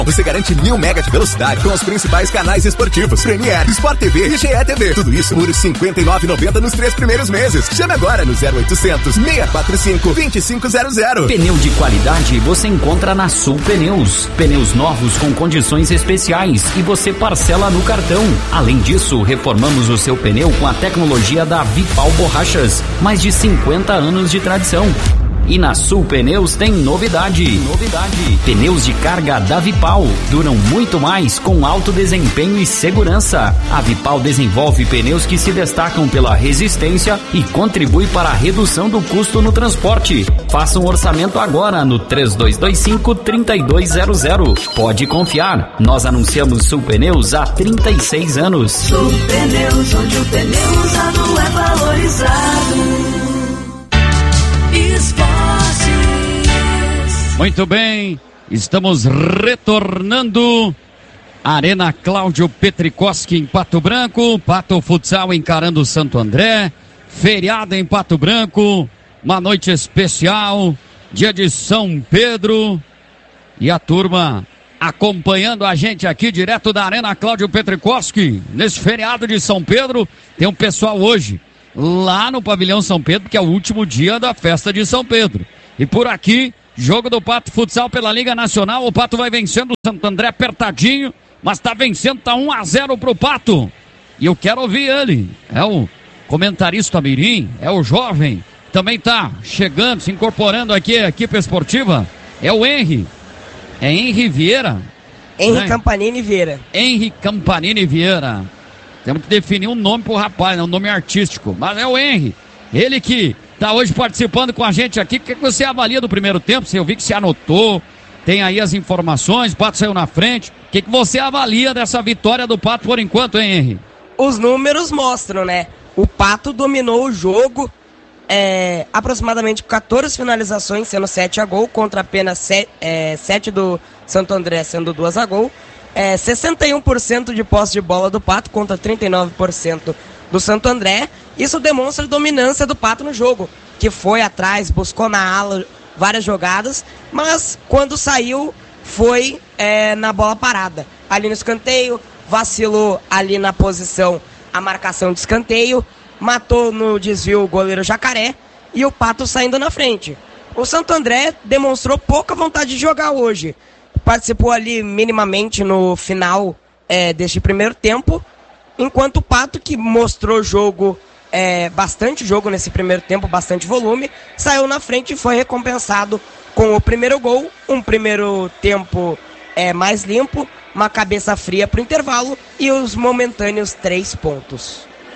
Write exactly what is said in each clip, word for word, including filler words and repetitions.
Você garante mil mega de velocidade com os principais canais esportivos, Premier, Sport T V e G E T V. Tudo isso por cinquenta e nove reais e noventa centavos nos três primeiros meses. Chame agora no zero oitocentos, seis quatro cinco, dois cinco zero zero. Pneu de qualidade você encontra na Sul Pneus. Pneus novos com condições especiais e você parcela no cartão. Além disso, reformamos o seu pneu com a tecnologia da Vipal Borrachas. Mais de cinquenta anos de tradição. E na Sul Pneus tem novidade. Novidade. Pneus de carga da Vipal duram muito mais com alto desempenho e segurança. A Vipal desenvolve pneus que se destacam pela resistência e contribui para a redução do custo no transporte. Faça um orçamento agora no três dois dois cinco, três dois zero zero. Pode confiar, nós anunciamos Sul Pneus há trinta e seis anos. Sul Pneus, onde o pneu usado é valorizado. Muito bem, estamos retornando. Arena Cláudio Petrikoski em Pato Branco. Pato Futsal encarando Santo André. Feriado em Pato Branco. Uma noite especial. Dia de São Pedro. E a turma acompanhando a gente aqui direto da Arena Cláudio Petrikoski. Nesse feriado de São Pedro, tem um pessoal hoje lá no Pavilhão São Pedro, que é o último dia da festa de São Pedro. E por aqui, jogo do Pato Futsal pela Liga Nacional. O Pato vai vencendo o Santo André apertadinho, mas tá vencendo, tá um a zero pro Pato. E eu quero ouvir ele. É o comentarista mirim, é o jovem. Também tá chegando, se incorporando aqui a equipe esportiva. É o Henry. É Henry Vieira. Henry né? Campanini Vieira. Henry Campanini Vieira. Temos que definir um nome pro rapaz, né? Um nome artístico. Mas é o Henry. Ele que tá hoje participando com a gente aqui. O que você avalia do primeiro tempo? Eu vi que se anotou, tem aí as informações, o Pato saiu na frente. O que, que você avalia dessa vitória do Pato por enquanto, hein, Henry? Os números mostram, né? O Pato dominou o jogo, é, aproximadamente quatorze finalizações, sendo sete a gol, contra apenas sete, é, sete do Santo André, sendo duas a gol. É, sessenta e um por cento de posse de bola do Pato contra trinta e nove por cento do Santo André. Isso demonstra a dominância do Pato no jogo, que foi atrás, buscou na ala várias jogadas, mas quando saiu foi é, na bola parada. Ali no escanteio, vacilou ali na posição, a marcação de escanteio, matou no desvio o goleiro Jacaré e o Pato saindo na frente. O Santo André demonstrou pouca vontade de jogar hoje. Participou ali minimamente no final é, deste primeiro tempo, enquanto o Pato, que mostrou jogo, é, bastante jogo nesse primeiro tempo, bastante volume, saiu na frente e foi recompensado com o primeiro gol, um primeiro tempo é, mais limpo, uma cabeça fria para o intervalo e os momentâneos três pontos.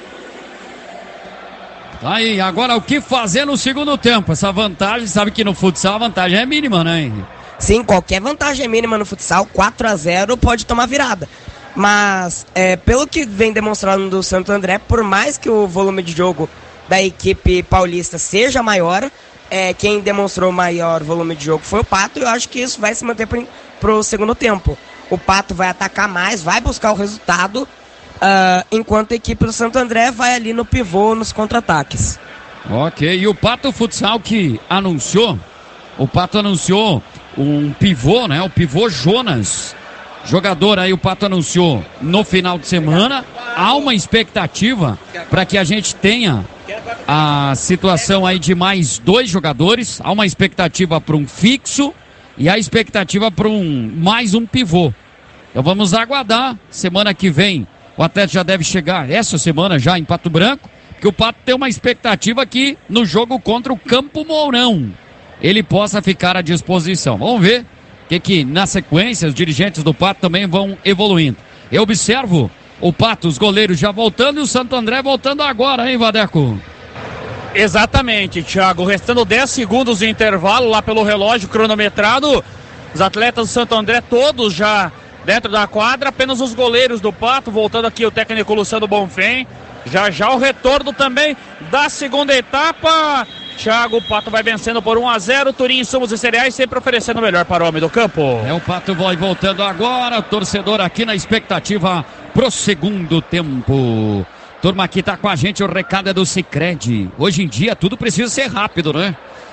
Aí, agora o que fazer no segundo tempo? Essa vantagem, sabe que no futsal a vantagem é mínima, né, Henrique? Sim, qualquer vantagem mínima no futsal, quatro a zero pode tomar virada. Mas, é, pelo que vem demonstrando do Santo André, por mais que o volume de jogo da equipe paulista seja maior, é, quem demonstrou maior volume de jogo foi o Pato, e eu acho que isso vai se manter para o segundo tempo. O Pato vai atacar mais, vai buscar o resultado, uh, enquanto a equipe do Santo André vai ali no pivô, nos contra-ataques. Ok, e o Pato Futsal que anunciou, o Pato anunciou um pivô, né? O pivô Jonas. Jogador aí, o Pato anunciou no final de semana. Há uma expectativa para que a gente tenha a situação aí de mais dois jogadores. Há uma expectativa para um fixo e a expectativa para um mais um pivô. Então vamos aguardar. Semana que vem o atleta já deve chegar, essa semana já em Pato Branco, que o Pato tem uma expectativa que no jogo contra o Campo Mourão ele possa ficar à disposição. Vamos ver o que, que na sequência os dirigentes do Pato também vão evoluindo. Eu observo o Pato, os goleiros já voltando e o Santo André voltando agora, hein, Vadeco? Exatamente, Thiago. Restando dez segundos de intervalo lá pelo relógio cronometrado. Os atletas do Santo André todos já dentro da quadra. Apenas os goleiros do Pato. Voltando aqui o técnico Luciano Bonfim. Já já o retorno também da segunda etapa. Thiago, o Pato vai vencendo por um a zero. Turim Insumos e Cereais sempre oferecendo o melhor para o homem do campo. É, o Pato vai voltando agora. O torcedor aqui na expectativa pro segundo tempo. Turma aqui tá com a gente, o recado é do Sicredi. Hoje em dia tudo precisa ser rápido, né?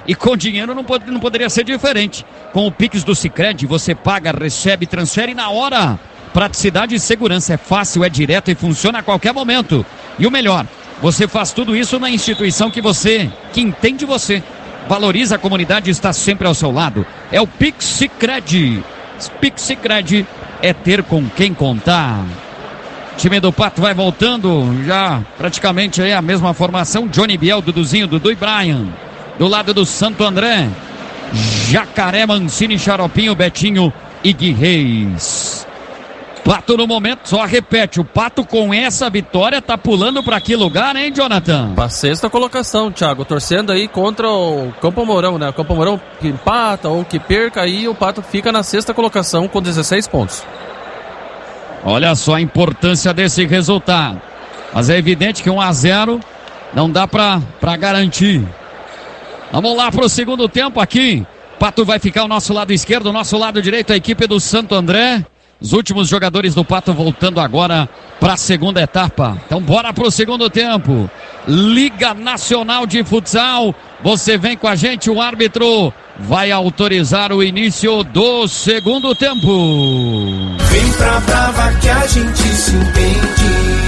E com dinheiro não, pode, não poderia ser diferente. Com o Pix do Sicredi, você paga, recebe, transfere na hora. Praticidade e segurança, é fácil, é direto e funciona a qualquer momento. E o melhor, você faz tudo isso na instituição que você, que entende você. Valoriza a comunidade e está sempre ao seu lado. É o Pix Sicredi. Pix Sicredi é ter com quem contar. O time do Pato vai voltando, já praticamente aí a mesma formação. Johnny Biel, Duduzinho, Dudu e Brian. Do lado do Santo André, Jacaré, Mancini, Xaropinho, Betinho e Gui Reis. Pato no momento só repete, o Pato com essa vitória tá pulando para que lugar, hein, Jonathan? Pra sexta colocação, Thiago, torcendo aí contra o Campo Mourão, né? O Campo Mourão que empata ou que perca, aí o Pato fica na sexta colocação com dezesseis pontos. Olha só a importância desse resultado. Mas é evidente que um a zero não dá pra, pra garantir. Vamos lá pro segundo tempo aqui. Pato vai ficar ao nosso lado esquerdo, ao nosso lado direito a equipe do Santo André. Os últimos jogadores do Pato voltando agora para a segunda etapa. Então bora pro segundo tempo. Liga Nacional de Futsal. Você vem com a gente, o árbitro vai autorizar o início do segundo tempo. Vem pra Brava que a gente se entende.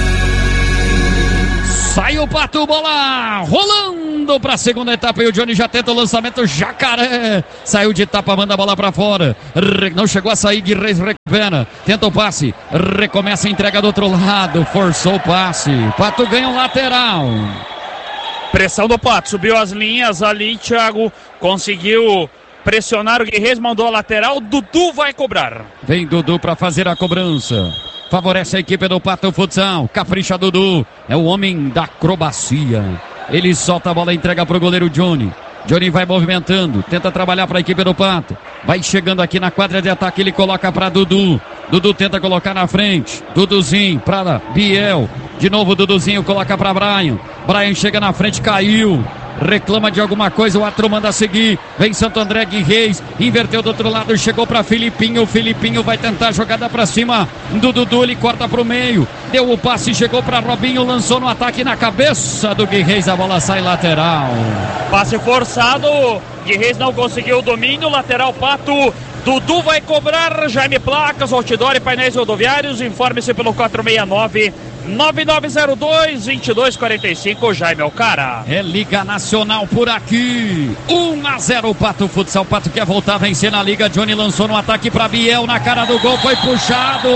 Sai o Pato, bola rolando para a segunda etapa e o Johnny já tenta o lançamento. Jacaré saiu de etapa, manda a bola para fora. Não chegou a sair, Gui Reis recupera, tenta o passe, recomeça a entrega do outro lado, forçou o passe. Pato ganha um lateral. Pressão do Pato, subiu as linhas ali, Thiago, conseguiu pressionar o Gui Reis, mandou a lateral. Dudu vai cobrar. Vem Dudu para fazer a cobrança. Favorece a equipe do Pato Futsal. Capricha Dudu. É o homem da acrobacia. Ele solta a bola, entrega para o goleiro Johnny. Johnny vai movimentando. Tenta trabalhar para a equipe do Pato. Vai chegando aqui na quadra de ataque. Ele coloca para Dudu. Dudu tenta colocar na frente. Duduzinho para Biel. De novo Duduzinho coloca para Brian. Brian chega na frente, caiu. Reclama de alguma coisa, o Atro manda seguir. Vem Santo André, Gui Reis, inverteu do outro lado, chegou para Filipinho. Filipinho vai tentar a jogada para cima do Dudu, ele corta para o meio, deu o passe, chegou para Robinho, lançou no ataque na cabeça do Gui Reis, a bola sai lateral. Passe forçado, Gui Reis não conseguiu o domínio, lateral Pato. Dudu vai cobrar. Jaime Placas, outdoor e painéis rodoviários, informe-se pelo quatro seis nove, nove nove zero dois, dois dois quatro cinco. Jaime é o cara. É Liga Nacional por aqui. um a zero o Pato Futsal. O Pato quer voltar a vencer na Liga. Johnny lançou no ataque para Biel, na cara do gol, foi puxado.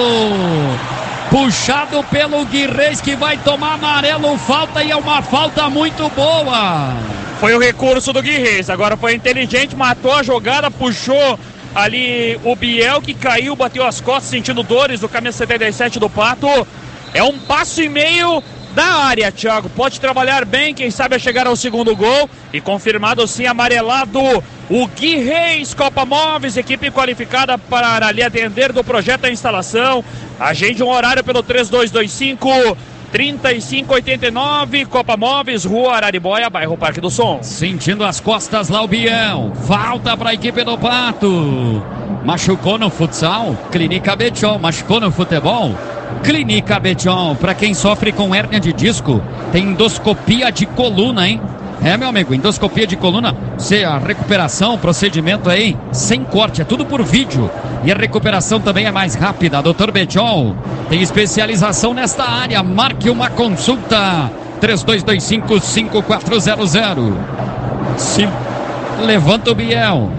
Puxado pelo Gui Reis, que vai tomar amarelo, falta, e é uma falta muito boa. Foi o recurso do Gui Reis, agora foi inteligente, matou a jogada, puxou ali o Biel, que caiu, bateu as costas, sentindo dores do camisa setenta e sete do Pato. É um passo e meio da área, Thiago. Pode trabalhar bem, quem sabe a chegar ao segundo gol. E confirmado sim, amarelado, o Gui Reis. Copa Móveis, equipe qualificada para ali atender do projeto da instalação. Agende um horário pelo três dois dois cinco, três cinco oito nove. Copa Móveis, Rua Araribóia, bairro Parque do Som. Sentindo as costas lá o Biel. Falta para a equipe do Pato. Machucou no futsal? Clínica Betion. Machucou no futebol? Clínica Betion. Para quem sofre com hérnia de disco, tem endoscopia de coluna, hein? É, meu amigo, endoscopia de coluna, se a recuperação, o procedimento aí, sem corte, é tudo por vídeo. E a recuperação também é mais rápida. doutor Betion tem especialização nesta área. Marque uma consulta. três dois dois cinco, cinco quatro zero zero. Sim. Levanta o Biel.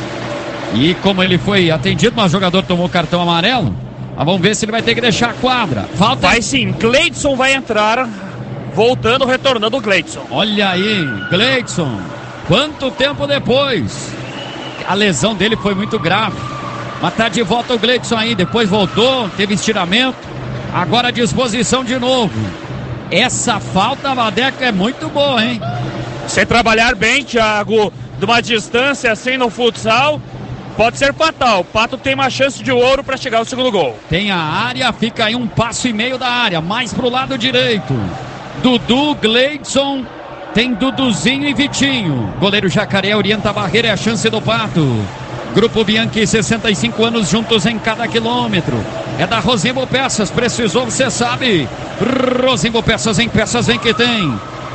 E como ele foi atendido, mas o jogador tomou cartão amarelo, mas vamos ver se ele vai ter que deixar a quadra. Falta. Vai sim, Gleidson vai entrar. Voltando, retornando o Gleidson. Olha aí, Gleidson. Quanto tempo depois? A lesão dele foi muito grave. Mas tá de volta o Gleidson aí. Depois voltou, teve estiramento. Agora à disposição de novo. Essa falta, Vadeca, é muito boa, hein? Sem trabalhar bem, Thiago, de uma distância assim no futsal, pode ser fatal. O Pato tem uma chance de ouro para chegar ao segundo gol. Tem a área, fica aí um passo e meio da área, mais pro lado direito. Dudu, Gleidson, tem Duduzinho e Vitinho. Goleiro Jacaré orienta a barreira, é a chance do Pato. Grupo Bianchi, sessenta e cinco anos juntos em cada quilômetro. É da Rosimbo Peças, precisou, você sabe. Rosimbo Peças, em peças vem que tem.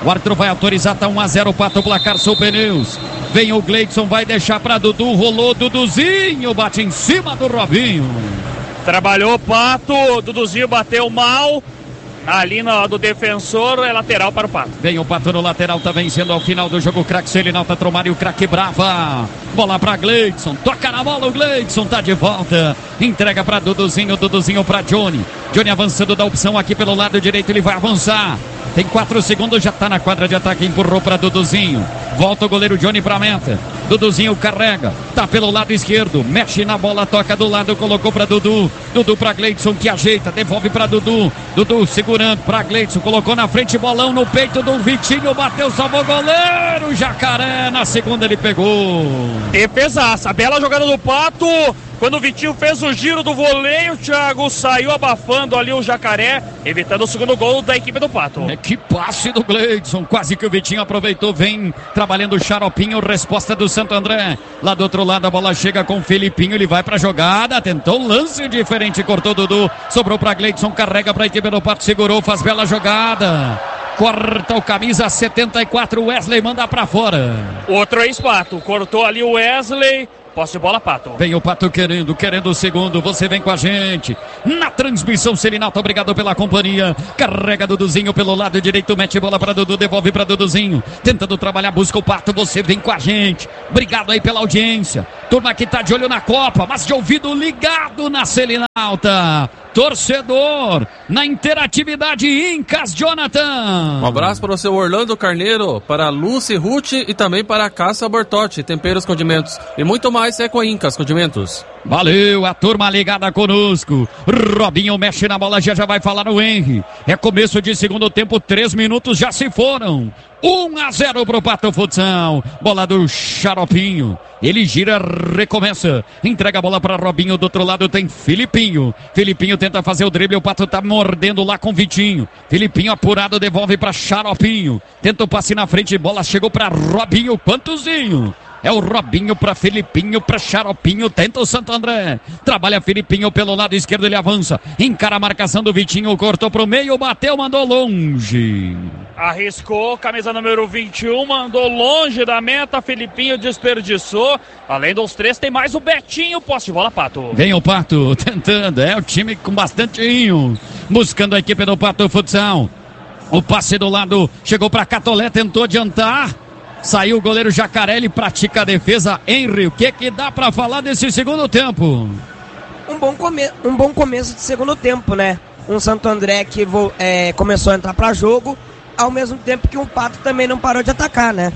O árbitro vai autorizar, tá um a zero, Pato, o placar Sul Pneus. Vem o Gleidson, vai deixar pra Dudu, rolou Duduzinho, bate em cima do Robinho. Trabalhou o Pato, Duduzinho bateu mal. Ali no, do defensor, é lateral para o Pato. Vem o Pato no lateral, tá vencendo ao final do jogo. O craque Selinal tá tomando e o craque Brava. Bola pra Gleidson, toca na bola, o Gleidson tá de volta. Entrega pra Duduzinho, Duduzinho pra Johnny. Johnny avançando da opção aqui pelo lado direito, ele vai avançar. Tem quatro segundos, já tá na quadra de ataque, empurrou pra Duduzinho. Volta o goleiro Johnny pra meta. Duduzinho carrega, tá pelo lado esquerdo, mexe na bola, toca do lado, colocou pra Dudu. Dudu pra Gleidson que ajeita, devolve pra Dudu. Dudu segurando pra Gleidson, colocou na frente, bolão no peito do Vitinho, bateu, salvou o goleiro. Jacaré, na segunda ele pegou. Defesaça, bela jogada do Pato. Quando o Vitinho fez o giro do voleio, o Thiago saiu abafando ali o Jacaré, evitando o segundo gol da equipe do Pato. É que passe do Gleidson, quase que o Vitinho aproveitou, vem trabalhando o Xaropinho, resposta do Santo André. Lá do outro lado a bola chega com o Felipinho, ele vai pra jogada, tentou um lance diferente, cortou Dudu, sobrou pra Gleidson, carrega pra equipe do Pato, segurou, faz bela jogada. Corta o camisa setenta e quatro, Wesley manda pra fora. Outro ex-Pato, cortou ali o Wesley. Posse de bola, Pato. Vem o Pato querendo, querendo o segundo. Você vem com a gente na transmissão. Selinalto, obrigado pela companhia. Carrega Duduzinho pelo lado direito, mete bola para Dudu, devolve para Duduzinho. Tentando trabalhar, busca o Pato. Você vem com a gente. Obrigado aí pela audiência. Turma que tá de olho na Copa, mas de ouvido ligado na Selinalta. Torcedor, na interatividade Incas, Jonathan. Um abraço para o seu Orlando Carneiro, para a Lucy Ruth e também para a Cássia Bortotti, temperos, condimentos e muito mais é com Incas Condimentos. Valeu, a turma ligada conosco. Robinho mexe na bola, já já vai falar no Henry. É começo de segundo tempo, três minutos já se foram. um a zero pro Pato Futsal. Bola do Xaropinho. Ele gira, recomeça. Entrega a bola para Robinho. Do outro lado tem Filipinho. Filipinho tenta fazer o drible. O Pato tá mordendo lá com Vitinho. Filipinho apurado, devolve para Xaropinho. Tenta o passe na frente. Bola chegou para Robinho. Quantozinho? É o Robinho para Filipinho, para Xaropinho, tenta o Santo André. Trabalha Filipinho pelo lado esquerdo, ele avança. Encara a marcação do Vitinho, cortou pro meio, bateu, mandou longe. Arriscou, camisa número vinte e um, mandou longe da meta, Filipinho desperdiçou. Além dos três, tem mais o Betinho, posse de bola, Pato. Vem o Pato, tentando, é o time com bastantinho. Buscando a equipe do Pato Futsal. O passe do lado, chegou para Catolé, tentou adiantar. Saiu o goleiro Jacaré, ele pratica a defesa. Henry, o que que dá pra falar desse segundo tempo? Um bom, come... um bom começo de segundo tempo, né? Um Santo André que vo... é, começou a entrar pra jogo, ao mesmo tempo que um Pato também não parou de atacar, né?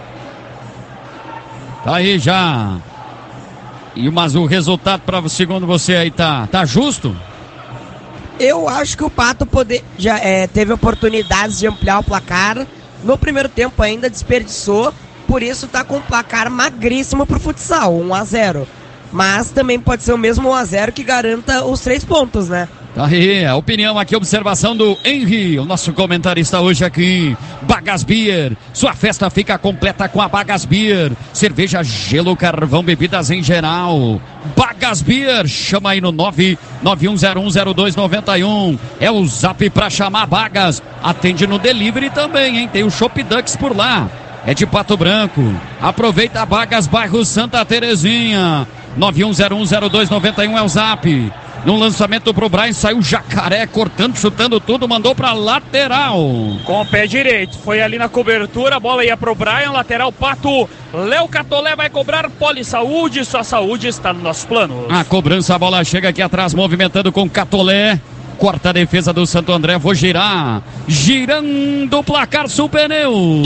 Tá aí já. E, mas o resultado, pra, segundo você aí, tá, tá justo? Eu acho que o Pato poder... já é, teve oportunidades de ampliar o placar. No primeiro tempo ainda desperdiçou, por isso tá com um placar magríssimo pro futsal, um a zero. Mas também pode ser o mesmo um a zero que garanta os três pontos, né? Tá aí, a opinião aqui, observação do Henry, o nosso comentarista hoje aqui. Bagas Beer, sua festa fica completa com a Bagas Beer. Cerveja, gelo, carvão, bebidas em geral. Bagas Beer, chama aí no nove nove um zero um zero dois nove um. É o zap pra chamar Bagas. Atende no delivery também, hein? Tem o Shop Ducks por lá. É de Pato Branco. Aproveita Bagas, bairro Santa Terezinha. nove um zero um zero dois nove um é o zap. No lançamento pro Brian, saiu Jacaré, cortando, chutando tudo, mandou pra lateral. Com o pé direito, foi ali na cobertura, a bola ia pro Brian, lateral Pato. Léo Catolé vai cobrar Poli Saúde, sua saúde está nos nossos planos. A cobrança, a bola chega aqui atrás, movimentando com Catolé. Corta a defesa do Santo André, vou girar. Girando o placar Sul Pneus.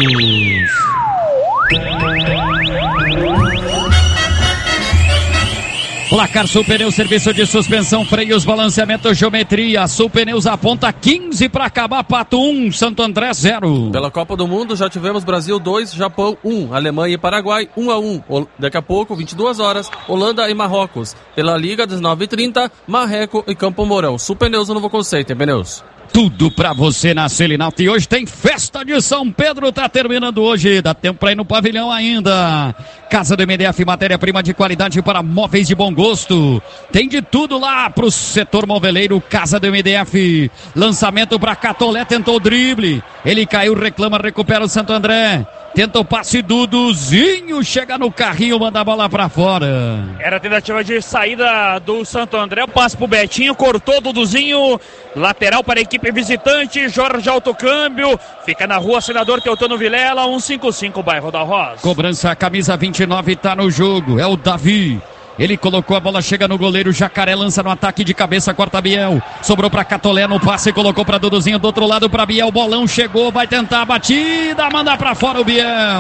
Placar Sul Pneus, serviço de suspensão, freios, balanceamento, geometria. Sul Pneus aponta quinze para acabar, Pato um, Santo André zero. Pela Copa do Mundo já tivemos Brasil dois, Japão um, Alemanha e Paraguai um a um. Daqui a pouco, vinte e duas horas, Holanda e Marrocos. Pela Liga, dezenove e trinta, Marreco e Campo Mourão. Sul Pneus, o novo conceito, é pneus. Tudo pra você na Selinalta. E hoje tem festa de São Pedro, tá terminando hoje. Dá tempo pra ir no pavilhão ainda. Casa do M D F, matéria-prima de qualidade para móveis de bom gosto. Tem de tudo lá pro setor moveleiro. Casa do M D F. Lançamento para Catolé, tentou o drible. Ele caiu, reclama, recupera o Santo André. Tenta o passe, Duduzinho, chega no carrinho, manda a bola pra fora. Era a tentativa de saída do Santo André, o passe pro Betinho, cortou Duduzinho, lateral para a equipe visitante, Jorge Autocâmbio, fica na rua Senador Teutano Vilela, cento e cinquenta e cinco, bairro da Rosa. Cobrança, camisa vinte e nove, tá no jogo, é o Davi. Ele colocou a bola, chega no goleiro, Jacaré lança no ataque de cabeça, corta Biel. Sobrou pra Catolé no passe, colocou pra Duduzinho, do outro lado pra Biel. Bolão chegou, vai tentar a batida, manda pra fora o Biel.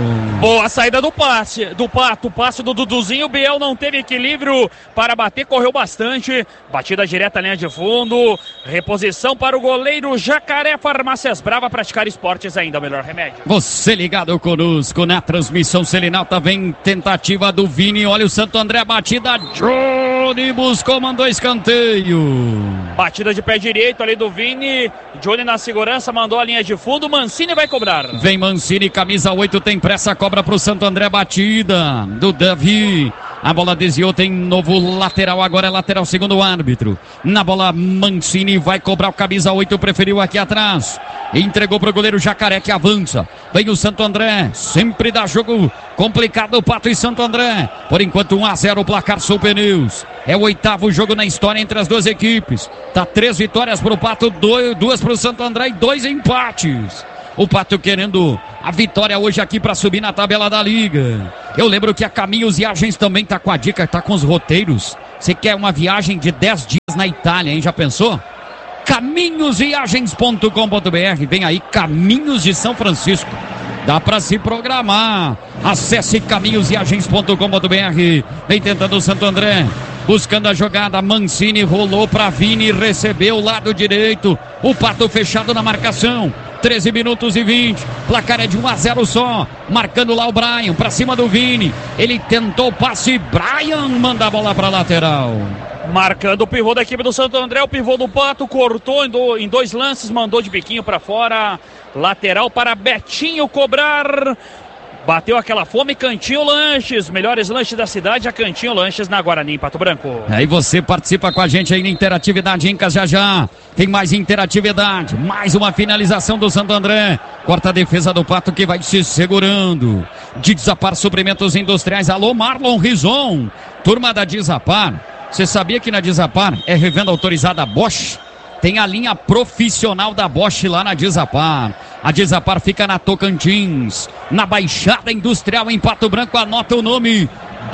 Boa saída do passe, do Pato, passe do Duduzinho. O Biel não teve equilíbrio para bater, correu bastante. Batida direta, linha de fundo. Reposição para o goleiro Jacaré. Farmácias Brava, praticar esportes ainda, o melhor remédio. Você ligado conosco na transmissão Selinal, tá vem tentativa do Vini, olha o Santo André. Batida, Johnny buscou, mandou escanteio. Batida de pé direito ali do Vini. Johnny na segurança, mandou a linha de fundo. Mancini vai cobrar. Vem Mancini, camisa oito, tem pressa, cobra pro Santo André. Batida do Davi. A bola desviou, tem novo lateral, agora é lateral, segundo o árbitro. Na bola, Mancini vai cobrar, o camisa oito preferiu aqui atrás. Entregou pro goleiro Jacaré, que avança. Vem o Santo André, sempre dá jogo complicado, Pato e Santo André. Por enquanto um a zero o placar Sul Pneus. É o oitavo jogo na história entre as duas equipes. Tá três vitórias pro Pato, dois, duas pro Santo André e dois empates. O Pato querendo a vitória hoje aqui para subir na tabela da liga. Eu lembro que a Caminhos Viagens também tá com a dica, tá com os roteiros. Você quer uma viagem de dez dias na Itália, hein? Já pensou? caminhos viagens ponto com ponto br. Vem aí, Caminhos de São Francisco. Dá para se programar. Acesse caminhos viagens ponto com ponto br. Vem tentando o Santo André. Buscando a jogada, Mancini rolou para Vini, recebeu o lado direito. O Pato fechado na marcação. treze minutos e vinte. Placar é de um a zero só. Marcando lá o Brian, para cima do Vini. Ele tentou o passe, Brian manda a bola para lateral. Marcando o pivô da equipe do Santo André, o pivô do Pato cortou em, do, em dois lances, mandou de biquinho para fora. Lateral para Betinho cobrar. Bateu aquela fome, Cantinho Lanches, melhores lanches da cidade, a Cantinho Lanches na Guarani, em Pato Branco. Aí você participa com a gente aí na interatividade, Incas, já já. Tem mais interatividade, mais uma finalização do Santo André. Corta a defesa do Pato que vai se segurando. Dizapar Suprimentos Industriais, alô Marlon Rizon, turma da Dizapar. Você sabia que na Dizapar é revenda autorizada Bosch? Tem a linha profissional da Bosch lá na Dizapar. A Dizapar fica na Tocantins, na Baixada Industrial em Pato Branco. Anota o nome: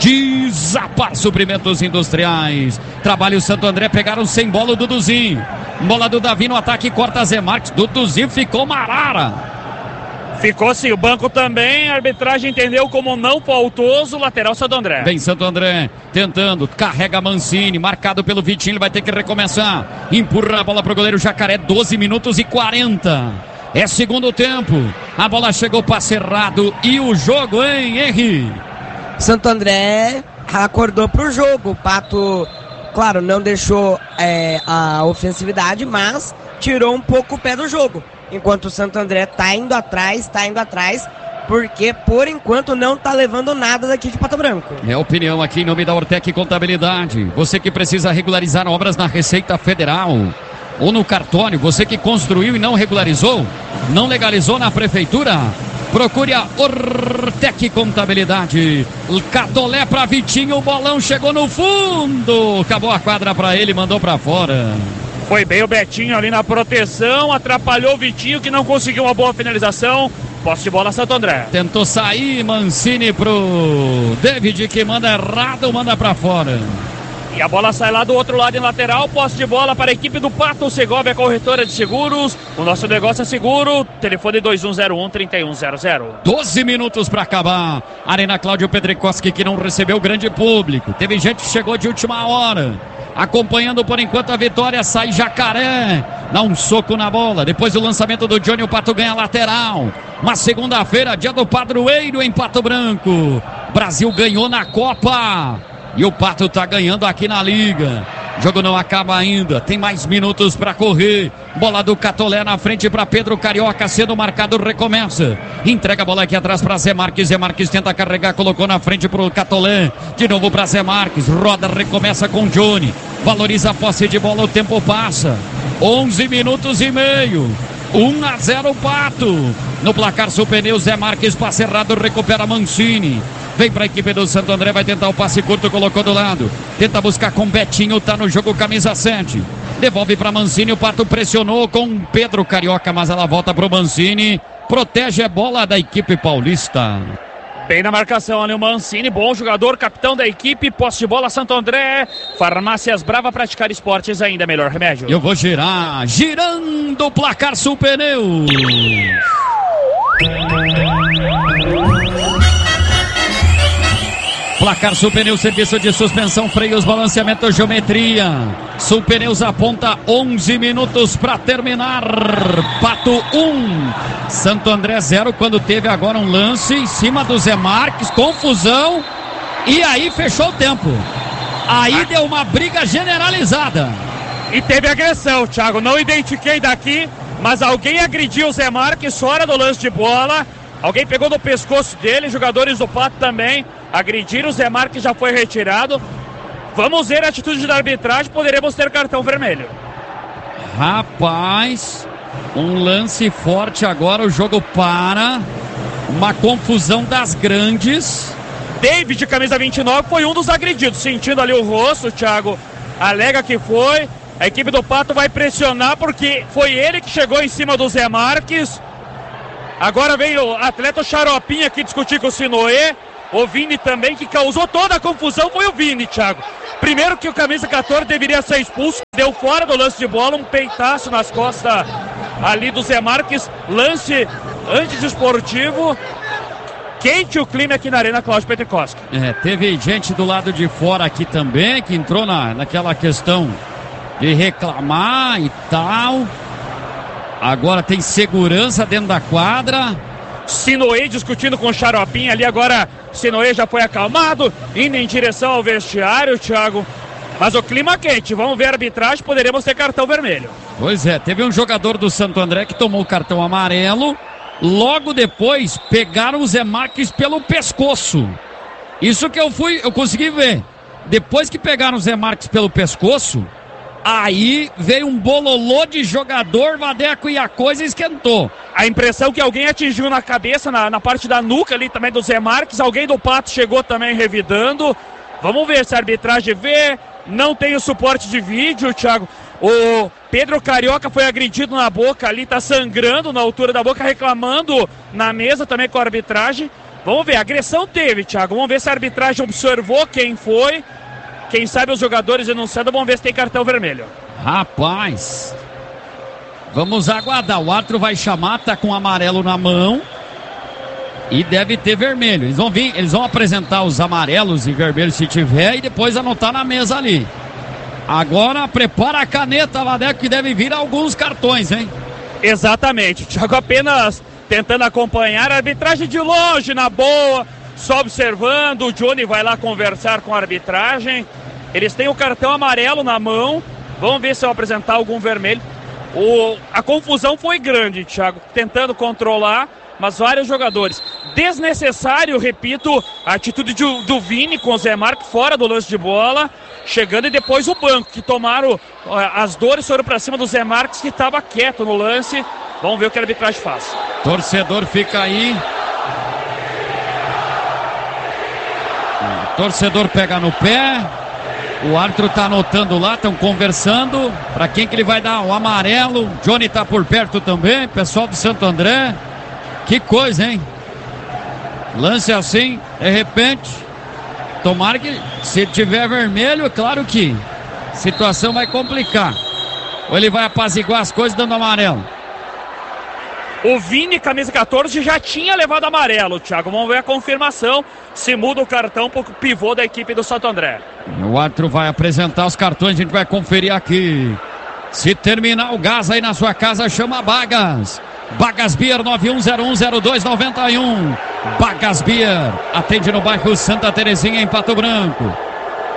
Dizapar Suprimentos Industriais. Trabalha o Santo André, pegaram sem bola o Duduzinho. Bola do Davi no ataque, corta Zé Marques. Duduzinho ficou marara. Ficou sim, o banco também, a arbitragem entendeu como não faltoso, lateral Santo André. Vem Santo André, tentando, carrega Mancini, marcado pelo Vitinho, ele vai ter que recomeçar. Empurra a bola pro goleiro Jacaré, doze minutos e quarenta. É segundo tempo, a bola chegou, passe errado e o jogo, hein, Henry? Santo André acordou pro jogo, o Pato, claro, não deixou é, a ofensividade, mas tirou um pouco o pé do jogo. Enquanto o Santo André tá indo atrás, tá indo atrás, porque por enquanto não tá levando nada daqui de Pato Branco. É a opinião aqui em nome da Ortec Contabilidade. Você que precisa regularizar obras na Receita Federal ou no cartório, você que construiu e não regularizou, não legalizou na prefeitura, procure a Ortec Contabilidade. Catolé para Vitinho, o bolão chegou no fundo, acabou a quadra para ele, mandou para fora. Foi bem o Betinho ali na proteção, atrapalhou o Vitinho que não conseguiu uma boa finalização. Posse de bola Santo André. Tentou sair, Mancini pro David que manda errado, manda pra fora. E a bola sai lá do outro lado em lateral, posse de bola para a equipe do Pato Segovia, corretora de seguros. O nosso negócio é seguro, telefone dois um zero um, três um zero zero. doze minutos para acabar. Arena Cláudio Petricoski que não recebeu grande público. Teve gente que chegou de última hora. Acompanhando por enquanto a vitória, sai Jacaré, dá um soco na bola, depois do lançamento do Johnny, o Pato ganha lateral. Uma segunda-feira, dia do padroeiro em Pato Branco. Brasil ganhou na Copa e o Pato tá ganhando aqui na Liga. Jogo não acaba ainda, tem mais minutos para correr. Bola do Catolé na frente para Pedro Carioca, sendo marcado, recomeça. Entrega a bola aqui atrás para Zé Marques. Zé Marques tenta carregar, colocou na frente para o Catolé. De novo para Zé Marques, roda, recomeça com Johnny. Valoriza a posse de bola, o tempo passa. onze minutos e meio. um a zero Pato. No placar Superneu, Zé Marques, passe errado, recupera Mancini. Vem para a equipe do Santo André, vai tentar o passe curto, colocou do lado. Tenta buscar com Betinho, tá no jogo, camisa sete. Devolve para Mancini, o Pato pressionou com Pedro Carioca, mas ela volta para o Mancini. Protege a bola da equipe paulista. Bem na marcação ali o Mancini, bom jogador, capitão da equipe, posse de bola Santo André. Farmácias Brava, praticar esportes ainda melhor remédio. Eu vou girar, girando o placar Superneu. Placar Supneus, serviço de suspensão, freios, balanceamento, geometria. Supneus aponta onze minutos para terminar. Pato um, Santo André zero, quando teve agora um lance em cima do Zé Marques, confusão, e aí fechou o tempo. Aí deu uma briga generalizada. E teve agressão, Thiago, não identifiquei daqui, mas alguém agrediu o Zé Marques fora do lance de bola. Alguém pegou no pescoço dele, jogadores do Pato também agrediram, o Zé Marques já foi retirado. Vamos ver a atitude da arbitragem, poderemos ter cartão vermelho. Rapaz, um lance forte agora, o jogo para. Uma confusão das grandes. David, camisa vinte e nove, foi um dos agredidos, sentindo ali o rosto, Thiago alega que foi. A equipe do Pato vai pressionar porque foi ele que chegou em cima do Zé Marques. Agora vem o atleta Xaropinha aqui discutir com o Sinoê. O Vini também, que causou toda a confusão, foi o Vini, Thiago. Primeiro que o camisa quatorze deveria ser expulso, deu fora do lance de bola, um peitaço nas costas ali do Zé Marques. Lance antidesportivo. Quente o clima aqui na Arena Cláudio Petricoski. É, teve gente do lado de fora aqui também, que entrou na, naquela questão de reclamar e tal. Agora tem segurança dentro da quadra. Sinoê discutindo com o Xaropinha ali. Agora Sinoê já foi acalmado, indo em direção ao vestiário, Thiago. Mas o clima quente, vamos ver a arbitragem, poderemos ter cartão vermelho. Pois é, teve um jogador do Santo André que tomou o cartão amarelo. Logo depois pegaram o Zé Marques pelo pescoço. Isso que eu fui, eu consegui ver. Depois que pegaram o Zé Marques pelo pescoço, aí veio um bololô de jogador, Vadeco, e a coisa esquentou. A impressão que alguém atingiu na cabeça, na, na parte da nuca ali também do Zé Marques. Alguém do Pato chegou também revidando. Vamos ver se a arbitragem vê. Não tem o suporte de vídeo, Thiago. O Pedro Carioca foi agredido na boca ali, tá sangrando na altura da boca, reclamando na mesa também com a arbitragem. Vamos ver, a agressão teve, Thiago. Vamos ver se a arbitragem observou quem foi. Quem sabe os jogadores denunciando, vamos ver se tem cartão vermelho. Rapaz, vamos aguardar. O árbitro vai chamar, tá com o amarelo na mão e deve ter vermelho. Eles vão vir, eles vão apresentar os amarelos e vermelhos se tiver e depois anotar na mesa ali. Agora prepara a caneta, Vadeco, que deve vir alguns cartões, hein? Exatamente, Thiago, apenas tentando acompanhar a arbitragem de longe, na boa, só observando. O Johnny vai lá conversar com a arbitragem. Eles têm o cartão amarelo na mão. Vamos ver se vão apresentar algum vermelho. O, a confusão foi grande, Thiago, tentando controlar, mas vários jogadores. Desnecessário, repito, a atitude de, do Vini com o Zé Marques fora do lance de bola, chegando, e depois o banco, que tomaram as dores, foram para cima do Zé Marques, que estava quieto no lance. Vamos ver o que a arbitragem faz. Torcedor fica aí. O torcedor pega no pé. O árbitro tá anotando lá, estão conversando. Para quem que ele vai dar o amarelo? Johnny tá por perto também, pessoal do Santo André. Que coisa, hein? Lance assim, de repente. Tomara que, se tiver vermelho, é claro que a situação vai complicar. Ou ele vai apaziguar as coisas dando amarelo. O Vini, camisa quatorze, já tinha levado amarelo, Thiago. Vamos ver a confirmação, se muda o cartão para o pivô da equipe do Santo André. O árbitro vai apresentar os cartões, a gente vai conferir aqui. Se terminar o gás aí na sua casa, chama Bagas. Bagas Beer, nove um zero um zero dois nove um. Bagas Beer, atende no bairro Santa Terezinha, em Pato Branco.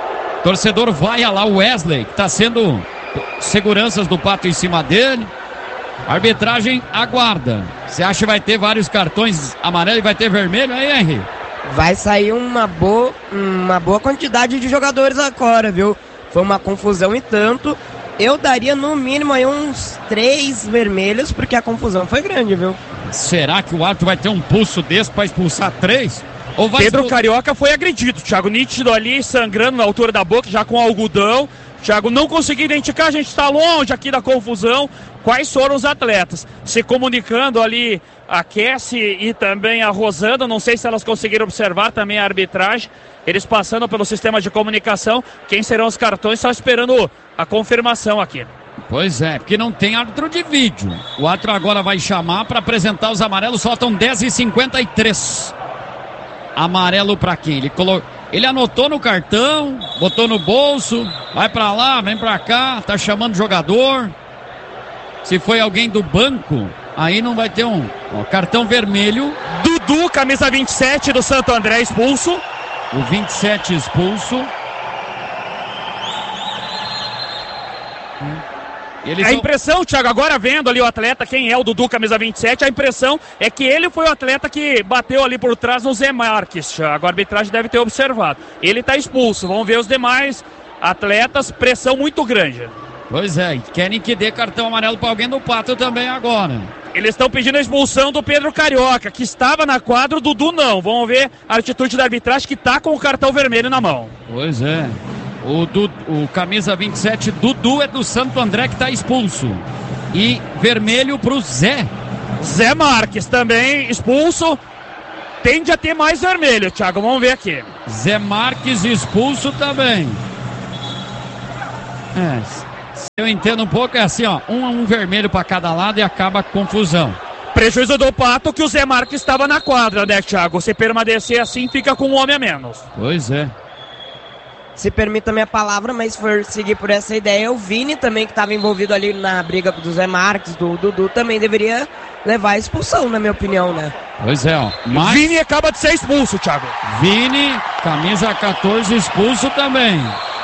Torcedor vai lá, o Wesley, que está sendo seguranças do Pato em cima dele. A arbitragem aguarda. Você acha que vai ter vários cartões amarelo e vai ter vermelho aí, Henry? Vai sair uma boa, uma boa quantidade de jogadores agora, viu? Foi uma confusão e tanto. Eu daria no mínimo aí uns três vermelhos, porque a confusão foi grande, viu? Será que o árbitro vai ter um pulso desse para expulsar três? Ou vai Pedro expul... Carioca foi agredido, Thiago, nítido ali, sangrando na altura da boca, já com algodão. Thiago, não consegui identificar, a gente está longe aqui da confusão. Quais foram os atletas? Se comunicando ali, a Cassie e também a Rosana, não sei se elas conseguiram observar também a arbitragem. Eles passando pelo sistema de comunicação, quem serão os cartões, só esperando a confirmação aqui. Pois é, porque não tem árbitro de vídeo. O árbitro agora vai chamar para apresentar os amarelos, faltam dez e cinquenta e três. Amarelo para quem? Ele colocou... Ele anotou no cartão, botou no bolso, vai pra lá, vem pra cá, tá chamando o jogador. Se foi alguém do banco, aí não vai ter um ó, cartão vermelho. Dudu, camisa vinte e sete do Santo André, expulso. O vinte e sete expulso. Eles a são... impressão, Thiago, agora vendo ali o atleta, quem é o Dudu, camisa vinte e sete, a impressão é que ele foi o atleta que bateu ali por trás no Zé Marques, Thiago. A arbitragem deve ter observado. Ele está expulso, vamos ver os demais atletas, pressão muito grande. Pois é, querem que dê cartão amarelo para alguém do Pato também agora. Eles estão pedindo a expulsão do Pedro Carioca, que estava na quadra, o Dudu não. Vamos ver a atitude da arbitragem, que está com o cartão vermelho na mão. Pois é. O, Dudu, o camisa vinte e sete, Dudu, é do Santo André, que está expulso. E vermelho para o Zé. Zé Marques também expulso. Tende a ter mais vermelho, Thiago. Vamos ver aqui. Zé Marques expulso também. É, eu entendo um pouco, é assim, ó. Um, um vermelho para cada lado e acaba a confusão. Prejuízo do Pato que o Zé Marques estava na quadra, né, Thiago? Se permanecer assim, fica com um homem a menos. Pois é. Se permita a minha palavra, mas se for seguir por essa ideia, o Vini também, que estava envolvido ali na briga do Zé Marques, do Dudu, também deveria levar a expulsão, na minha opinião, né? Pois é, ó. Mas... Vini acaba de ser expulso, Thiago. Vini, camisa catorze, expulso também.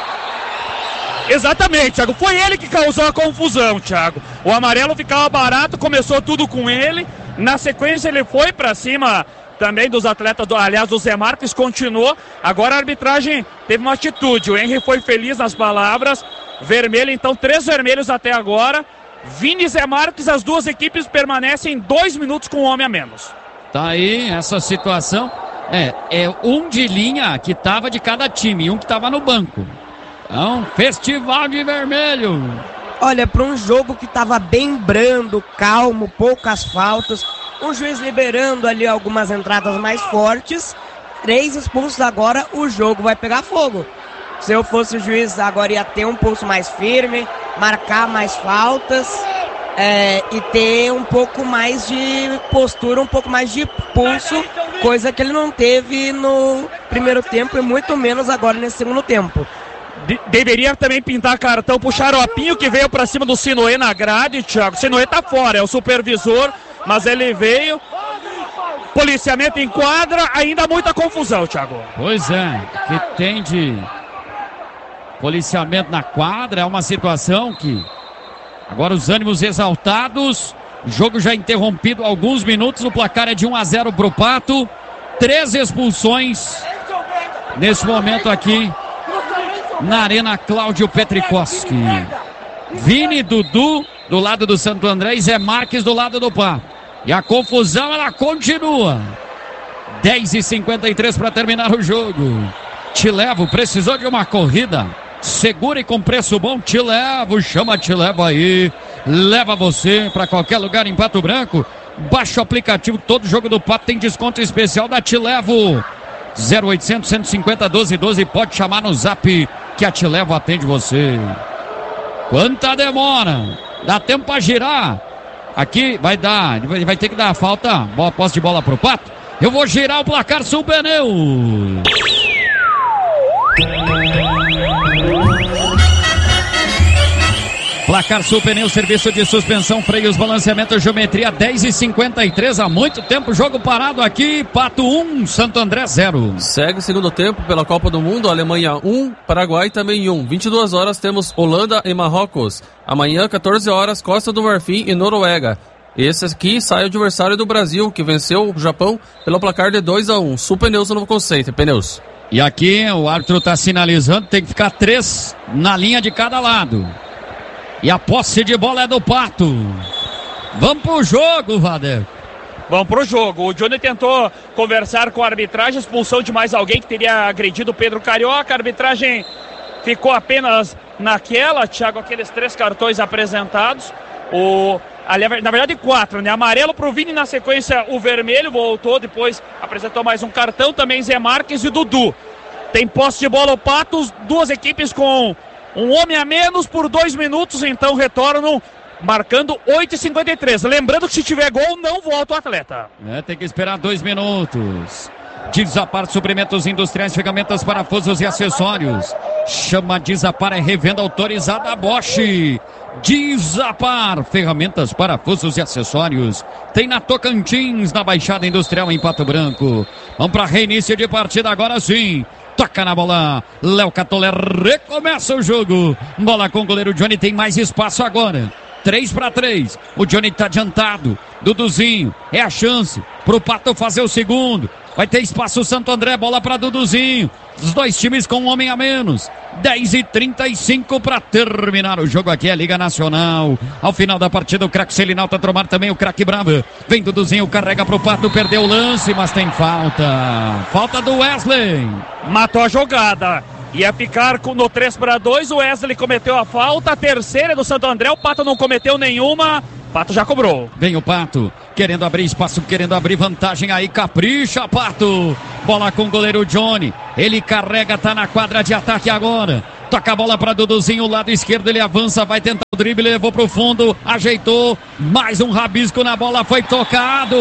Exatamente, Thiago. Foi ele que causou a confusão, Thiago. O amarelo ficava barato, começou tudo com ele. Na sequência, ele foi para cima também dos atletas, do, aliás, do Zé Marques, continuou. Agora a arbitragem teve uma atitude. O Henry foi feliz nas palavras. Vermelho, então, três vermelhos até agora. Vini e Zé Marques, as duas equipes permanecem dois minutos com um homem a menos. Tá aí essa situação. É, é um de linha que tava de cada time e um que tava no banco. Então, festival de vermelho. Olha, para um jogo que tava bem brando, calmo, poucas faltas, um juiz liberando ali algumas entradas mais fortes, três expulsos agora, o jogo vai pegar fogo. Se eu fosse o juiz, agora ia ter um pulso mais firme, marcar mais faltas é, e ter um pouco mais de postura, um pouco mais de pulso, coisa que ele não teve no primeiro tempo e muito menos agora nesse segundo tempo. De- deveria também pintar cartão pro Xaropinho, que veio pra cima do Sinoê na grade, Thiago. O Sinoê tá fora, é o supervisor, mas ele veio. Policiamento em quadra, ainda muita confusão, Thiago. Pois é, que tem de policiamento na quadra, é uma situação que agora os ânimos exaltados, o jogo já interrompido há alguns minutos, o placar é de um a zero pro Pato, três expulsões nesse momento aqui na Arena Cláudio Petrikoski. Vini, Dudu do lado do Santo André e Zé Marques do lado do Pato. E a confusão, ela continua. dez e cinquenta e três para terminar o jogo. Te Levo, precisou de uma corrida segura e com preço bom? Te Levo, chama Te Levo aí. Leva você para qualquer lugar em Pato Branco. Baixa o aplicativo, todo jogo do Pato tem desconto especial da Te Levo. zero oitocentos, cento e cinquenta, doze doze, pode chamar no zap que a Te Levo atende você. Quanta demora? Dá tempo para girar? Aqui vai dar, vai ter que dar a falta, boa posse de bola pro Pato. Eu vou girar o placar Sul Pneus. Placar Sul Pneus, serviço de suspensão, freios, balanceamento, geometria, dez e cinquenta e três. Há muito tempo, jogo parado aqui. Pato um, Santo André zero. Segue o segundo tempo pela Copa do Mundo. Alemanha um, Paraguai também um. vinte e duas horas temos Holanda e Marrocos. Amanhã, quatorze horas, Costa do Marfim e Noruega. Esse aqui sai o adversário do Brasil, que venceu o Japão pelo placar de dois a um. Sul Pneus no Novo Conceito. Pneus. E aqui o árbitro está sinalizando, tem que ficar três na linha de cada lado. E a posse de bola é do Pato. Vamos pro jogo, Vader. Vamos pro jogo. O Johnny tentou conversar com a arbitragem, expulsão de mais alguém que teria agredido o Pedro Carioca. A arbitragem ficou apenas naquela, Thiago, aqueles três cartões apresentados. O, na verdade, quatro, né? Amarelo pro Vini, na sequência o vermelho, voltou, depois apresentou mais um cartão, também Zé Marques e Dudu. Tem posse de bola o Pato, duas equipes com um homem a menos por dois minutos, então retornam marcando oito e cinquenta e três. Lembrando que se tiver gol, não volta o atleta. É, tem que esperar dois minutos. Desapar suprimentos industriais, ferramentas, parafusos e acessórios. Chama Desapar, é revenda autorizada Bosch. Desapar, ferramentas, parafusos e acessórios. Tem na Tocantins, na Baixada Industrial em Pato Branco. Vamos para reinício de partida agora sim. Toca na bola, Léo Catolé recomeça o jogo. Bola com o goleiro Johnny, tem mais espaço agora. três para três, o Johnny tá adiantado. Duduzinho, é a chance pro Pato fazer o segundo. Vai ter espaço o Santo André, bola para Duduzinho. Os dois times com um homem a menos. dez e trinta e cinco para terminar o jogo aqui, é Liga Nacional. Ao final da partida, o craque Selinal tá tomando também o craque Brava. Vem Duduzinho, carrega pro Pato, perdeu o lance, mas tem falta. Falta do Wesley. Matou a jogada. Ia ficar no três para dois, o Wesley cometeu a falta. A terceira do Santo André, o Pato não cometeu nenhuma. Pato já cobrou. Vem o Pato, querendo abrir espaço, querendo abrir vantagem aí, capricha Pato. Bola com o goleiro Johnny, ele carrega, tá na quadra de ataque agora. Toca a bola para Duduzinho, lado esquerdo, ele avança, vai tentar o drible, levou pro fundo, ajeitou, mais um rabisco na bola, foi tocado.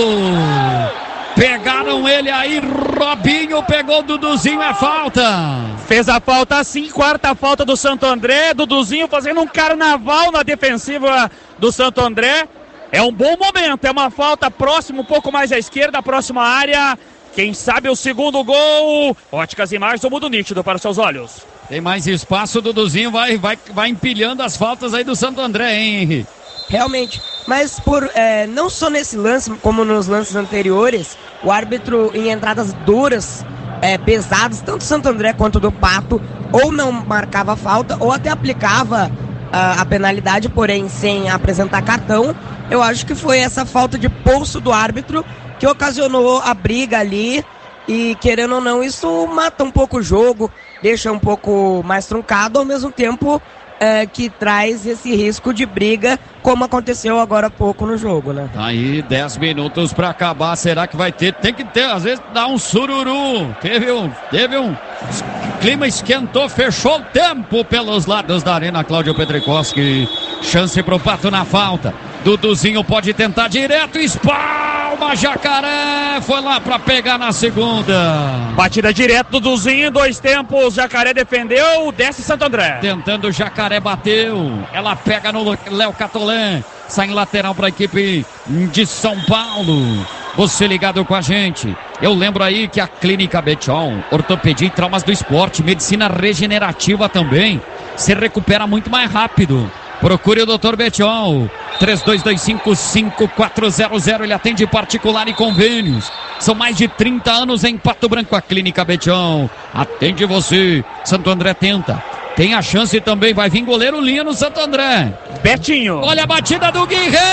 Pegaram ele aí, Robinho pegou o Duduzinho, é falta. Fez a falta sim, quarta falta do Santo André, Duduzinho fazendo um carnaval na defensiva do Santo André. É um bom momento, é uma falta próxima, um pouco mais à esquerda, próxima área. Quem sabe o segundo gol. Óticas e Imagens, o mundo nítido para os seus olhos. Tem mais espaço, o Duduzinho vai, vai, vai empilhando as faltas aí do Santo André, hein, Henrique? Realmente, mas por, é, não só nesse lance, como nos lances anteriores, o árbitro em entradas duras, é, pesadas, tanto do Santo André quanto do Pato, ou não marcava falta, ou até aplicava a, a penalidade, porém sem apresentar cartão. Eu acho que foi essa falta de pulso do árbitro que ocasionou a briga ali, e querendo ou não, isso mata um pouco o jogo, deixa um pouco mais truncado, ao mesmo tempo É, que traz esse risco de briga, como aconteceu agora há pouco no jogo, né? Tá aí, dez minutos pra acabar, será que vai ter? Tem que ter, às vezes dá um sururu, teve um, teve um, o clima esquentou, fechou o tempo pelos lados da Arena Cláudio Petrikowski, chance pro Pato na falta, Duduzinho pode tentar direto, espalma, Jacaré, foi lá pra pegar na segunda. Batida direto, Duduzinho, dois tempos, Jacaré defendeu, desce Santo André. Tentando, Jacaré bateu, ela pega no Léo Catolé, sai em lateral pra equipe de São Paulo. Você ligado com a gente, eu lembro aí que a Clínica Betchol, ortopedia e traumas do esporte, medicina regenerativa também, se recupera muito mais rápido. Procure o doutor Betchol, três dois dois cinco, cinco quatro zero zero, ele atende particular e convênios. São mais de trinta anos em Pato Branco, a Clínica Betchol. Atende você, Santo André tenta. Tem a chance também, vai vir goleiro Linha no Santo André. Betinho. Olha a batida do Gui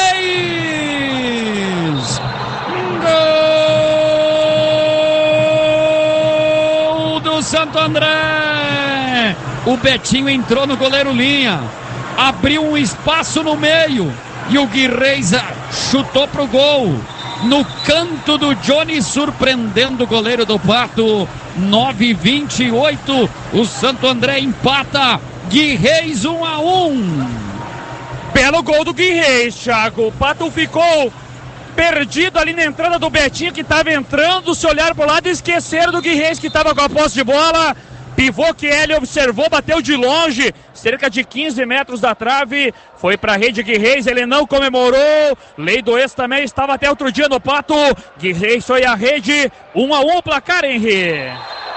Reis. Gol do Santo André. O Betinho entrou no goleiro Linha. Abriu um espaço no meio e o Gui Reis chutou pro gol, no canto do Johnny, surpreendendo o goleiro do Pato. Nove e vinte e oito, o Santo André empata. Gui Reis um a um. Belo gol do Gui Reis, Thiago. O Pato ficou perdido ali na entrada do Betinho, que estava entrando. Se olhar pro lado, esqueceram do Gui Reis, que estava com a posse de bola. Pivô que ele observou, bateu de longe, cerca de quinze metros da trave, foi para a rede Guirreis, ele não comemorou, lei do ex também estava até outro dia no Pato, Guirreis foi à rede, um a um o placar, Henry.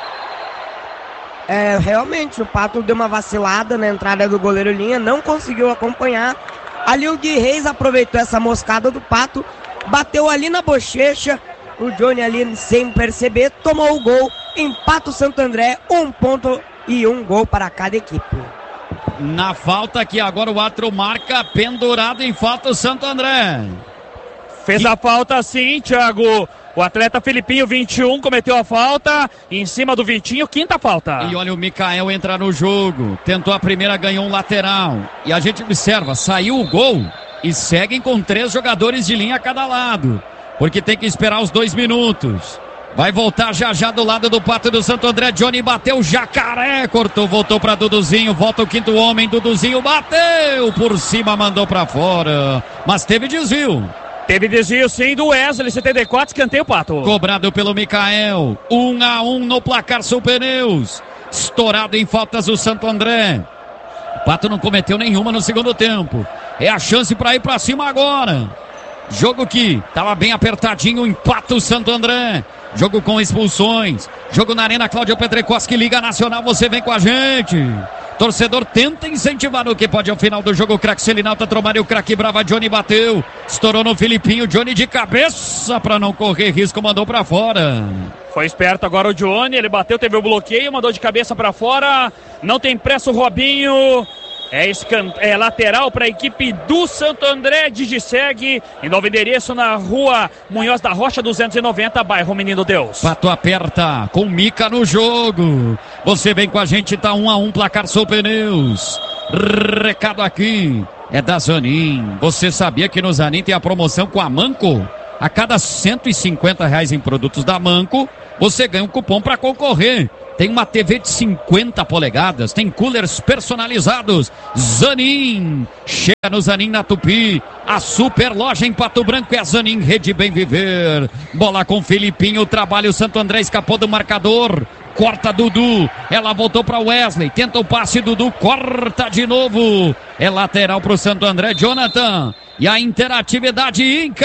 É, realmente, o Pato deu uma vacilada na entrada do goleiro Linha, não conseguiu acompanhar, ali o Guirreis aproveitou essa moscada do Pato, bateu ali na bochecha, o Johnny ali sem perceber, tomou o gol, empata o Santo André, um ponto e um gol para cada equipe. Na falta aqui agora o árbitro marca, pendurado em falta o Santo André. Fez a falta sim, Thiago. O atleta Filipinho, vinte e um, cometeu a falta em cima do Vitinho, quinta falta. E olha o Mikael entrar no jogo, tentou a primeira, ganhou um lateral. E a gente observa, saiu o gol e seguem com três jogadores de linha a cada lado. Porque tem que esperar os dois minutos. Vai voltar já já do lado do Pato do Santo André. Johnny bateu, Jacaré cortou, voltou para Duduzinho. Volta o quinto homem, Duduzinho bateu por cima, mandou para fora. Mas teve desvio. Teve desvio sim do Wesley, setenta e quatro, escanteio Pato. Cobrado pelo Mikael. Um a um no placar Sul Pneus. Estourado em faltas o Santo André. O Pato não cometeu nenhuma no segundo tempo. É a chance para ir para cima agora. Jogo que estava bem apertadinho, empata o Santo André. Jogo com expulsões. Jogo na Arena Cláudio Petrekoski, Liga Nacional, você vem com a gente. Torcedor tenta incentivar o que pode ao final do jogo. O craque Selinalta, Tromário, o craque Brava, Johnny bateu. Estourou no Filipinho, Johnny de cabeça para não correr risco, mandou para fora. Foi esperto agora o Johnny, ele bateu, teve o bloqueio, mandou de cabeça para fora. Não tem pressa o Robinho. É, escan... é lateral para a equipe do Santo André. Digissegue, em novo endereço na rua Munhoz da Rocha duzentos e noventa, bairro Menino Deus. Pato aperta com Mica no jogo. Você vem com a gente, tá um a um, placar Sul Pneus. Recado aqui é da Zanin. Você sabia que no Zanin tem a promoção com a Manco? A cada cento e cinquenta reais em produtos da Manco, você ganha um cupom para concorrer. Tem uma T V de cinquenta polegadas, tem coolers personalizados. Zanin, chega no Zanin na Tupi. A super loja em Pato Branco é a Zanin, Rede Bem Viver. Bola com Filipinho, trabalha o Santo André, escapou do marcador. Corta Dudu, ela voltou para Wesley, tenta o passe, Dudu corta de novo. É lateral para o Santo André, Jonathan. E a interatividade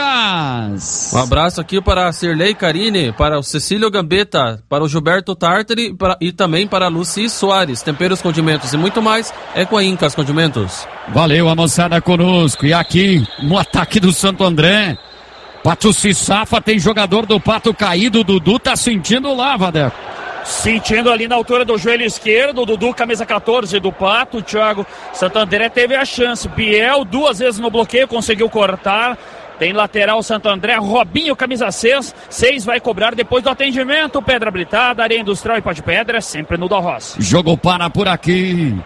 Incas. Um abraço aqui para a Cirlei Carine, para o Cecílio Gambetta, para o Gilberto Tartari para, e também para a Luci Soares. Temperos, condimentos e muito mais é com a Incas Condimentos. Valeu a moçada conosco. E aqui no ataque do Santo André, Pato se safa, tem jogador do Pato caído, o Dudu tá sentindo lá, Vadeco. Sentindo ali na altura do joelho esquerdo, o Dudu, camisa catorze do Pato, o Thiago Santo André teve a chance. Biel, duas vezes no bloqueio, conseguiu cortar. Tem lateral Santo André, Robinho, camisa seis, seis vai cobrar depois do atendimento. Pedra Britada, Areia Industrial e Pó de Pedra, sempre no Dalros. Jogo para por aqui.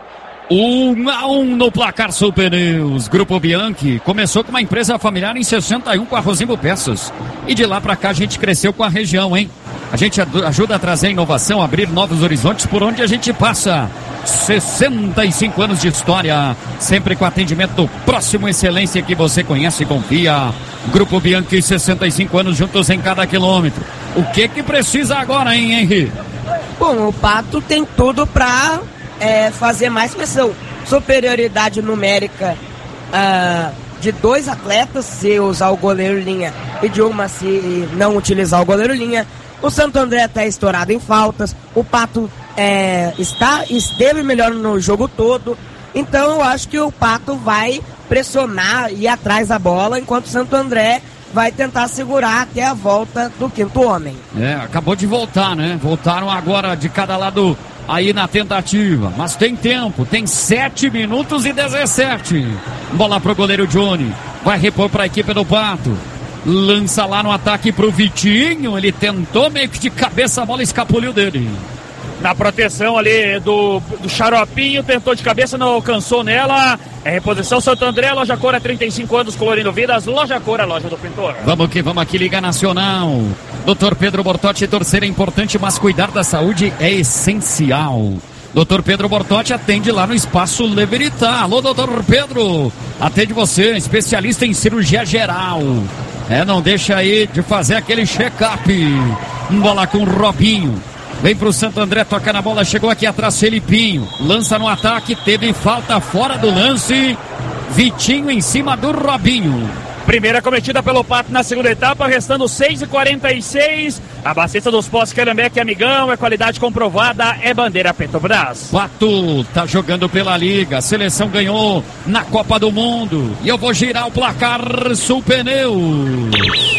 Um a um no placar Sul Pneus. Grupo Bianchi começou com uma empresa familiar em sessenta e um com a Rosimbo Peças. E de lá para cá a gente cresceu com a região, hein? A gente ajuda a trazer inovação, abrir novos horizontes por onde a gente passa. sessenta e cinco anos de história, sempre com atendimento próximo, excelência que você conhece e confia. Grupo Bianchi, sessenta e cinco anos juntos em cada quilômetro. O que que precisa agora, hein, Henry? Bom, o Pato tem tudo para é, fazer mais pressão. Superioridade numérica uh, de dois atletas, se usar o goleiro linha, e de uma se não utilizar o goleiro linha. O Santo André está estourado em faltas. O Pato é, está, esteve melhor no jogo todo. Então eu acho que o Pato vai pressionar e ir atrás da bola, enquanto o Santo André vai tentar segurar até a volta do quinto homem. É, acabou de voltar, né? Voltaram agora de cada lado aí na tentativa. Mas tem tempo, tem sete minutos e dezessete. Bola pro goleiro Johnny. Vai repor para a equipe do Pato. Lança lá no ataque pro Vitinho. Ele tentou meio que de cabeça, a bola escapuliu dele. Na proteção ali do, do Xaropinho, tentou de cabeça, não alcançou nela. É reposição Santo André, Loja Cor há trinta e cinco anos, colorindo vidas. Loja Cor, a loja do pintor. Vamos que vamos aqui, Liga Nacional. doutor Pedro Bortotti, torcer é importante, mas cuidar da saúde é essencial. doutor Pedro Bortotti atende lá no Espaço Leveritá. Alô, doutor Pedro, atende você, especialista em cirurgia geral. É, não deixa aí de fazer aquele check-up. Bola com o Robinho. Vem pro Santo André, toca na bola, chegou aqui atrás Felipinho. Lança no ataque, teve falta fora do lance. Vitinho em cima do Robinho. Primeira cometida pelo Pato na segunda etapa, restando seis e quarenta e seis. A Bacista dos Postos Calhambeque, amigão, é qualidade comprovada, é bandeira Petrobras. Pato tá jogando pela Liga, a seleção ganhou na Copa do Mundo. E eu vou girar o placar Sul Pneus.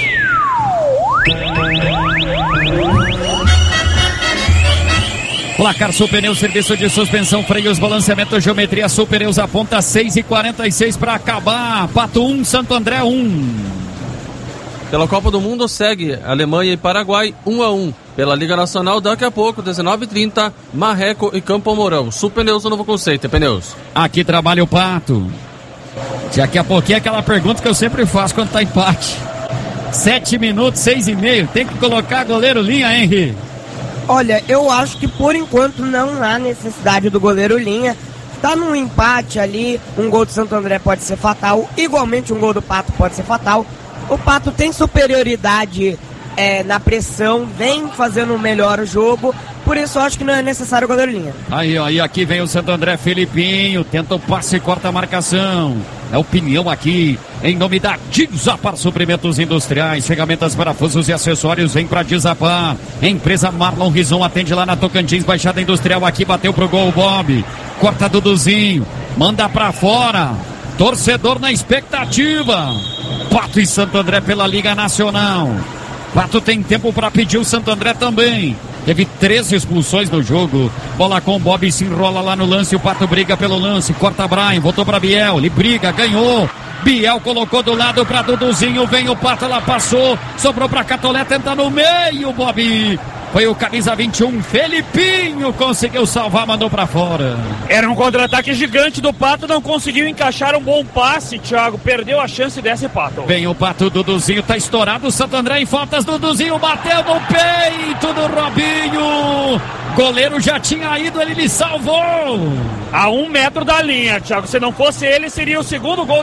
Placar Sul Pneus, serviço de suspensão, freios, balanceamento, geometria. Sul Pneus aponta seis e quarenta e seis para acabar. Pato um, Santo André um. Pela Copa do Mundo segue Alemanha e Paraguai um a um. Pela Liga Nacional, daqui a pouco, dezenove e trinta, Marreco e Campo Mourão. Sul Pneus, o novo conceito, é pneus. Aqui trabalha o Pato. Daqui a pouquinho é aquela pergunta que eu sempre faço quando tá empate. Sete minutos, seis e meio. Tem que colocar goleiro linha, Henry. Olha, eu acho que por enquanto não há necessidade do goleiro linha. Tá num empate ali, um gol do Santo André pode ser fatal, igualmente um gol do Pato pode ser fatal. O Pato tem superioridade é, na pressão, vem fazendo melhor o jogo, por isso eu acho que não é necessário o goleiro linha. Aí, ó, e aqui vem o Santo André, Felipinho, tenta o passe e corta a marcação. É opinião aqui, em nome da Dizapar Suprimentos Industriais, ferramentas, parafusos e acessórios, vem pra Dizapar. Empresa Marlon Rison atende lá na Tocantins, Baixada Industrial, aqui bateu pro gol o Bob. Corta Duduzinho, manda pra fora. Torcedor na expectativa. Pato e Santo André pela Liga Nacional. Pato tem tempo pra pedir o Santo André também. Teve três expulsões no jogo. Bola com o Bob, se enrola lá no lance. O Pato briga pelo lance. Corta Brian, voltou pra Biel. Ele briga, ganhou. Biel colocou do lado pra Duduzinho. Vem o Pato, ela passou. Sobrou pra Catolé, tenta no meio, Bob. Foi o camisa vinte e um, Felipinho, conseguiu salvar, mandou pra fora. Era um contra-ataque gigante do Pato, não conseguiu encaixar um bom passe, Thiago. Perdeu a chance desse Pato. Vem o Pato, Duduzinho, tá estourado. O Santo André em faltas, Duduzinho bateu no peito do Robinho. Goleiro já tinha ido, ele lhe salvou. A um metro da linha, Thiago. Se não fosse ele, seria o segundo gol